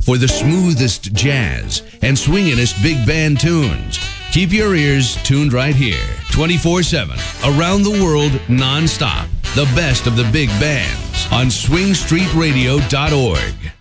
for the smoothest jazz and swinginest big band tunes. Keep your ears tuned right here, 24/7, around the world, nonstop. The best of the big bands on swingstreetradio.org.